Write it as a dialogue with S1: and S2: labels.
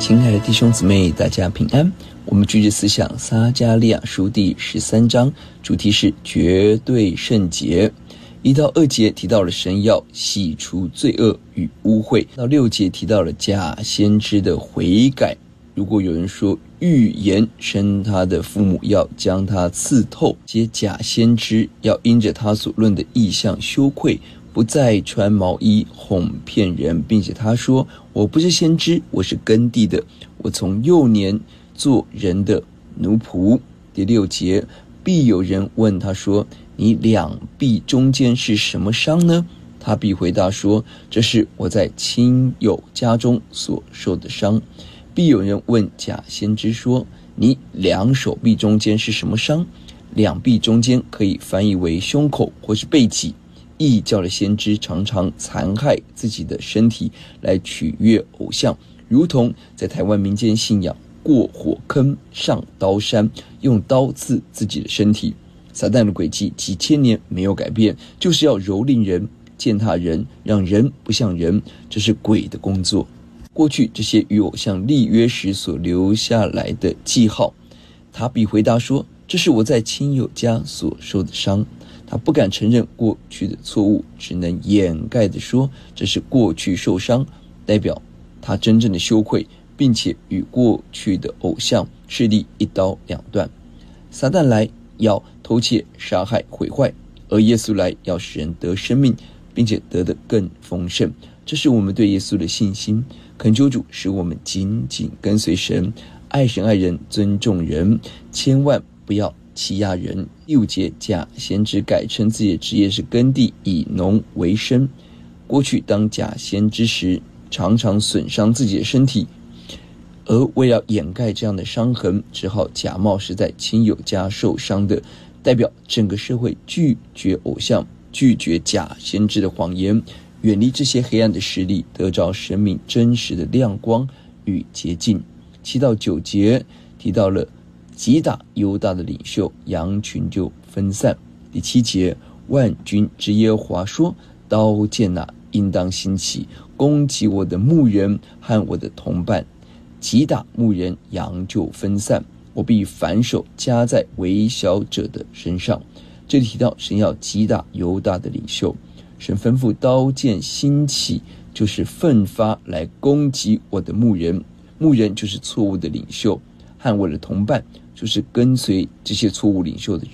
S1: 亲爱的弟兄姊妹，大家平安。我们继续思想撒迦利亚书第13章，主题是绝对圣洁。1到2节提到了神要洗除罪恶与污秽，到6节提到了假先知的悔改。如果有人说预言生他的父母要将他刺透，接假先知要因着他所论的异象羞愧，不再穿毛衣哄骗人，并且他说，我不是先知，我是耕地的，我从幼年做人的奴仆。第6节，必有人问他说，你两臂中间是什么伤呢？他必回答说，这是我在亲友家中所受的伤。必有人问假先知说，你两手臂中间是什么伤？两臂中间可以翻译为胸口或是背脊，异教的先知常常残害自己的身体来取悦偶像，如同在台湾民间信仰过火坑上刀山，用刀刺自己的身体。撒旦的诡计几千年没有改变，就是要蹂躏人、践踏人，让人不像人，这是鬼的工作。过去这些与偶像立约时所留下来的记号，他必回答说，这是我在亲友家所受的伤。他不敢承认过去的错误，只能掩盖地说，这是过去受伤，代表他真正的羞愧，并且与过去的偶像势力一刀两断。撒旦来要偷窃、杀害、毁坏，而耶稣来要使人得生命，并且得的更丰盛。这是我们对耶稣的信心。恳求主使我们紧紧跟随神，爱神爱人，尊重人，千万不要欺压人。第5节，假先知改称自己的职业是耕地，以农为生。过去当假先知时，常常损伤自己的身体，而为了掩盖这样的伤痕，只好假冒是在亲友家受伤的，代表整个社会拒绝偶像，拒绝假先知的谎言，远离这些黑暗的势力，得着生命真实的亮光与洁净。7到9节提到了击打犹大的领袖，羊群就分散。第7节，万军之耶和华说，刀剑应当兴起，攻击我的牧人和我的同伴，击打牧人，羊就分散，我必反手加在微小者的身上。这里提到神要击打犹大的领袖，神吩咐刀剑兴起，就是奋发来攻击我的牧人，牧人就是错误的领袖，和我的同伴就是跟随这些错误领袖的